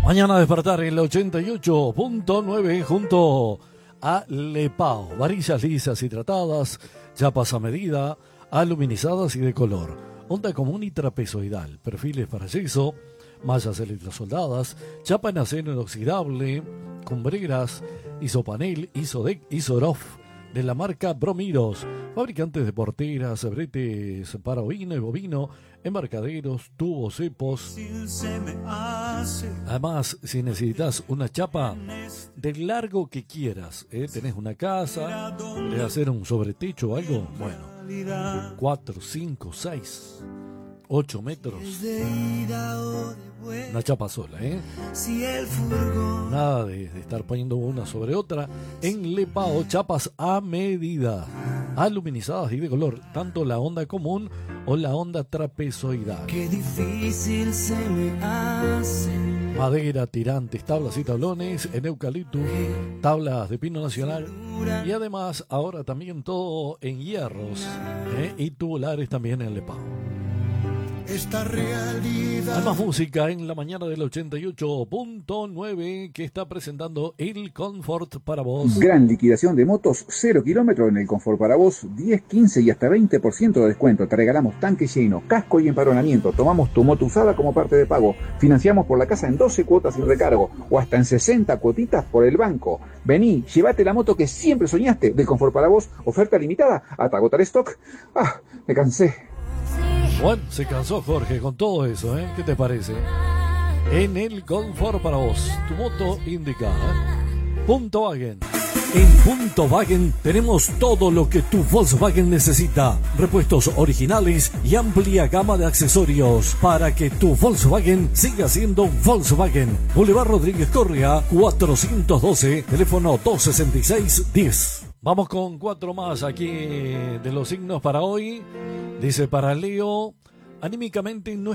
Mañana despertar en el 88.9 junto a Lepao. Varillas lisas y tratadas, chapas a medida, aluminizadas y de color. Onda común y trapezoidal. Perfiles para yeso, mallas electrosoldadas, chapa en acero inoxidable, cumbreras, isopanel, isodec, isorof, de la marca Bromiros, fabricantes de porteras, bretes para ovino y bovino, embarcaderos, tubos, cepos. Además, si necesitas una chapa del largo que quieras, tenés una casa, querés hacer un sobretecho o algo, bueno, 4, 5, 6, 8 metros, una chapa sola, nada de estar poniendo una sobre otra. En Lepao, chapas a medida, aluminizadas y de color, tanto la onda común o la onda trapezoidal. Qué difícil se me hace. Madera, tirantes, tablas y tablones en eucalipto, tablas de pino nacional y además ahora también todo en hierros y tubulares también en Lepao. Esta realidad. Hay más música en la mañana del 88.9 que está presentando el Confort para vos. Gran liquidación de motos, 0 kilómetros en el Confort para vos, 10, 15 y hasta 20% de descuento. Te regalamos tanque lleno, casco y empadronamiento. Tomamos tu moto usada como parte de pago. Financiamos por la casa en 12 cuotas sin recargo o hasta en 60 cuotitas por el banco. Vení, llévate la moto que siempre soñaste. Del Confort para vos, oferta limitada hasta agotar stock. Me cansé. Bueno, se cansó Jorge con todo eso, ¿Qué te parece? En el Confort para vos, tu moto indicada. Punto Wagen. En Punto Wagen tenemos todo lo que tu Volkswagen necesita. Repuestos originales y amplia gama de accesorios para que tu Volkswagen siga siendo Volkswagen. Boulevard Rodríguez Correa, 412, teléfono 266-10. Vamos con 4 más aquí de los signos para hoy. Dice para Leo, anímicamente no